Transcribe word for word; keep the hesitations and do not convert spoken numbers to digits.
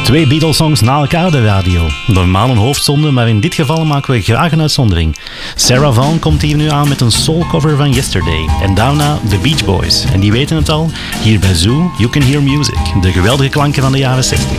Twee Beatles-songs na elkaar op de radio. Normaal een hoofdzonde, maar in dit geval maken we graag een uitzondering. Sarah Vaughan komt hier nu aan met een soulcover van Yesterday. En daarna The Beach Boys. En die weten het al, hier bij Zoo, You Can Hear Music. De geweldige klanken van de jaren zestig.